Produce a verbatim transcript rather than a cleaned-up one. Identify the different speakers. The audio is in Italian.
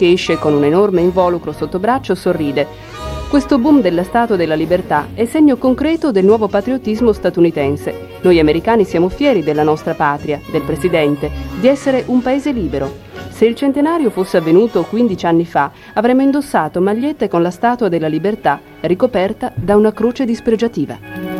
Speaker 1: che esce con un enorme involucro sotto braccio, sorride. Questo boom della Statua della Libertà è segno concreto del nuovo patriottismo statunitense. Noi americani siamo fieri della nostra patria, del Presidente, di essere un paese libero. Se il centenario fosse avvenuto quindici anni fa, avremmo indossato magliette con la Statua della Libertà ricoperta da una croce dispregiativa.